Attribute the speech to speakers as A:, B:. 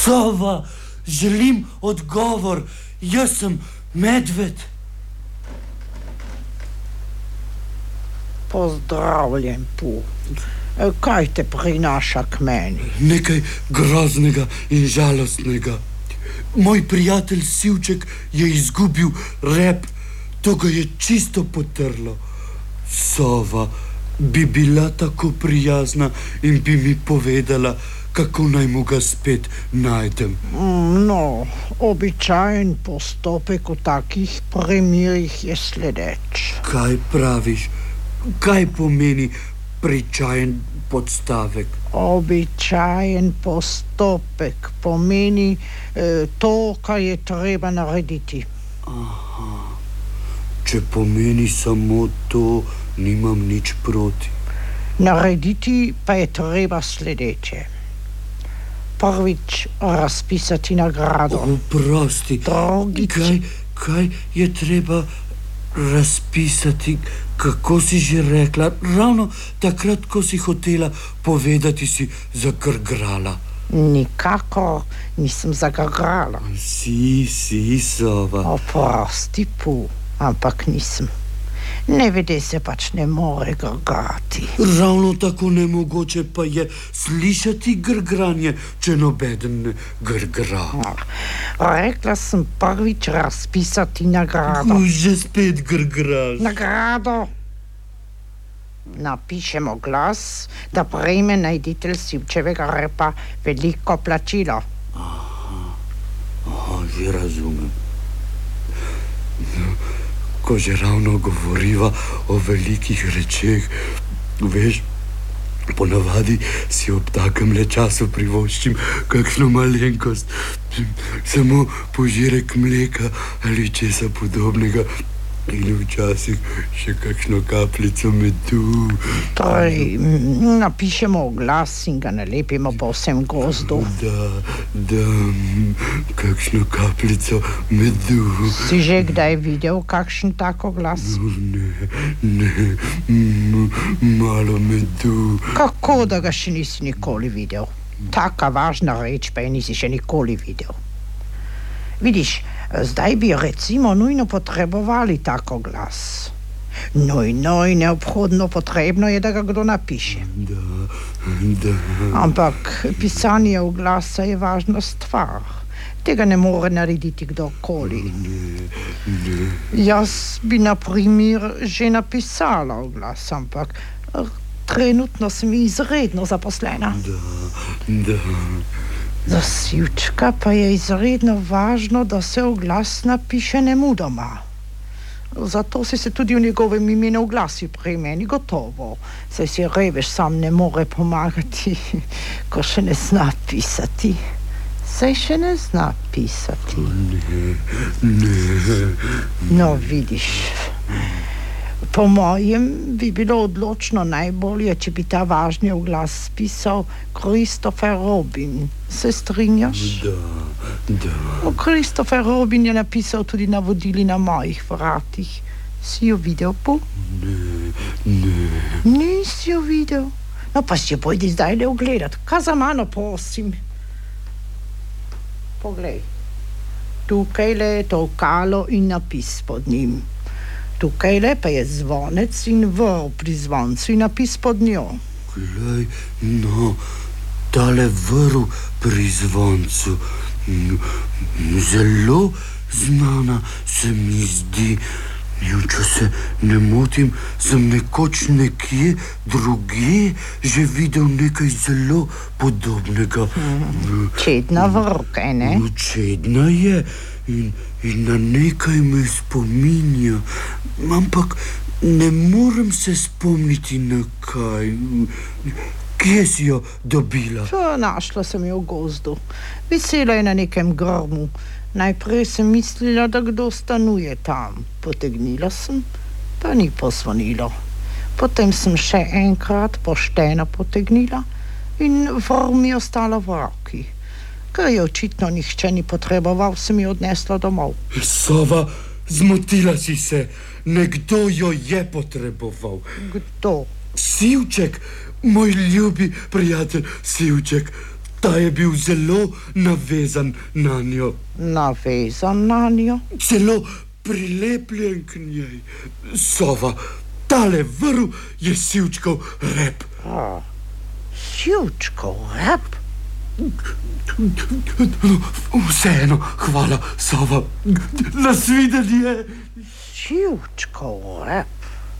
A: Sova, želim odgovor. Jaz sem medved.
B: Pozdravljen, Pu. Kaj te prinaša k meni?
A: Nekaj groznega in žalostnega. Moj prijatelj Sivček je izgubil rep. To ga je čisto potrlo. Sova, bi bila tako prijazna in bi mi povedala, kako naj mu ga spet najdem.
B: No, običajen postopek v takih primerih je sledeč.
A: Kaj praviš? Kaj pomeni pričajen podstavek?
B: Običajen postopek pomeni to, kar je treba narediti.
A: Aha. Če pomeni samo to, nimam nič proti.
B: Narediti pa je treba sledeče. Prvič razpisati nagrado.
A: Oprosti,
B: Drugič.
A: Kaj je treba razpisati? Kako si že rekla? Ravno takrat, ko si hotela povedati, si zagrgrala.
B: Nikakor nisem zagrgrala.
A: Si, Sova.
B: Oprosti, Pu, ampak nisem. Nevede se pač ne more grgrati.
A: Ravno tako nemogoče pa je slišati grgranje, če nobeden ne grgra.
B: Rekla sem prvič razpisati nagrado.
A: Že spet grgraš.
B: Nagrado. Napišemo glas, da prejme najditelj Sivčevega repa veliko plačilo.
A: Aha, že razumem. Ko že ravno govoriva o velikih rečeh, veš, ponavadi si ob takem le času privoščim kakšno malenkost, samo požirek mleka ali česa podobnega in včasih še kakšno kapljico medu.
B: Torej, napišemo glas in ga nalepimo po vsem gozdu.
A: Da, kakšno kapljico medu.
B: Si že kdaj videl kakšen tako glas?
A: Ne, malo medu.
B: Kako da ga še nisi nikoli videl? Taka važna reč pa je nisi še nikoli videl. Vidiš, zdaj bi recimo nujno potrebovali tako glas. Nujno in neobhodno potrebno je, da ga kdo napiše.
A: Da.
B: Ampak pisanje oglasa je važna stvar. Tega ne more narediti kdorkoli.
A: Ne.
B: Jaz bi na primer že napisala oglas, ampak trenutno sem izredno zaposlena.
A: Da.
B: Za Sivčka pa je izredno važno, da se oglas napiše nemudoma. Zato si se tudi v njegovem imenu oglasi pri meni, gotovo. Saj si revež sam ne more pomagati, ko še ne zna pisati. Saj še ne zna pisati.
A: Ne.
B: No, vidiš. Po mojem bi bilo odločno najbolje, če bi ta važni oglas spisal Christopher Robin. Se strinjaš?
A: Da.
B: Christopher Robin je napisal tudi navodili na mojih vratih. Si jo videl, Pu?
A: Ne.
B: Nisi jo videl? No, pa si jo pojdi zdaj le ogledat. Kaj za mano, prosim? Poglej. Tukaj le je tolkalo in napis pod njim. Tukaj le pa je zvonec in vrv pri zvoncu in napis pod njo.
A: Glej, no, tale vrv pri zvoncu. Zelo znana se mi zdi. Če se ne motim, sem nekoč nekje drugje že videl nekaj zelo podobnega.
B: Čedna vrv, kaj ne?
A: Čedna je in na nekaj me spominja, ampak ne morem se spomniti na kaj. Kje si jo dobila?
B: Našla sem jo v gozdu. Visela je na nekem grmu. Najprej sem mislila, da kdo stanuje tam. Potegnila sem, pa ni pozvonilo. Potem sem še enkrat pošteno potegnila in vrv mi je ostala v roki. Ker je očitno nihče ni potreboval, sem jo odnesla domov.
A: Sova, zmotila si se. Nekdo jo je potreboval.
B: Kdo?
A: Sivček, moj ljubi prijatelj Sivček. Ta je bil zelo navezan na njo.
B: Navezan na njo?
A: Celo prilepljen k njej. Sova, tale vrv je Sivčkov rep.
B: Sivčkov rep?
A: Vseeno, hvala, Sova. Nasvidenje.
B: Sivčkov rep?